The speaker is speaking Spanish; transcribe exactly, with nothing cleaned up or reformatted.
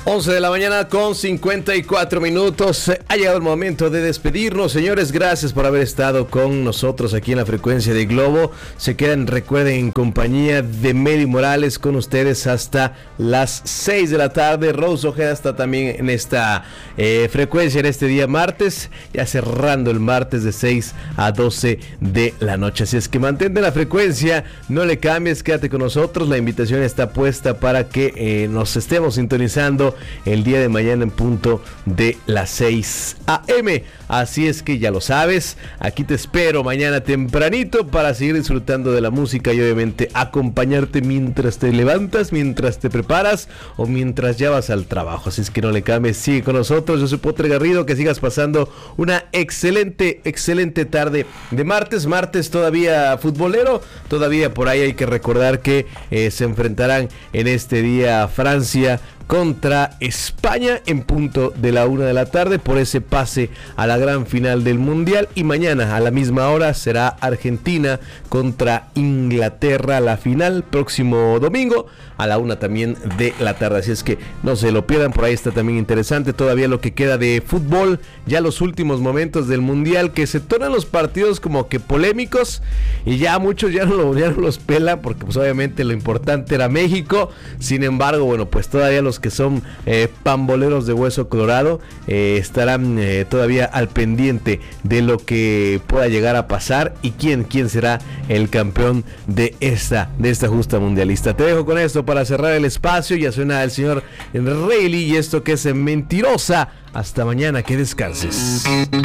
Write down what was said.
once de la mañana con cincuenta y cuatro minutos. Ha llegado el momento de despedirnos, señores. Gracias por haber estado con nosotros aquí en la frecuencia de Globo. Se quedan, recuerden, en compañía de Meli Morales con ustedes hasta las seis de la tarde. Rose Ojeda está también en esta eh, frecuencia en este día martes, ya cerrando el martes de seis a doce de la noche. Así es que mantente la frecuencia, no le cambies, quédate con nosotros. La invitación está puesta para que eh, nos estemos sintonizando el día de mañana en punto de las seis a eme. Así es que ya lo sabes, aquí te espero mañana tempranito para seguir disfrutando de la música y obviamente acompañarte mientras te levantas, mientras te preparas o mientras ya vas al trabajo. Así es que no le cambies, sigue con nosotros. Yo soy Potre Garrido, que sigas pasando una excelente, excelente tarde de martes, martes todavía futbolero. Todavía por ahí hay que recordar que eh, se enfrentarán en este día Francia contra España en punto de la una de la tarde por ese pase a la gran final del Mundial, y mañana a la misma hora será Argentina contra Inglaterra, la final próximo domingo a la una también de la tarde. Así es que no se lo pierdan, por ahí está también interesante todavía lo que queda de fútbol, ya los últimos momentos del Mundial, que se tornan los partidos como que polémicos y ya muchos ya no, lo, ya no los pelan porque pues obviamente lo importante era México. Sin embargo, bueno, pues todavía los que son eh, pamboleros de hueso colorado eh, estarán eh, todavía al pendiente de lo que pueda llegar a pasar y quién, quién será el campeón de esta, de esta justa mundialista. Te dejo con esto para cerrar el espacio. Ya suena el señor Reilly y esto que es Mentirosa. Hasta mañana, que descanses.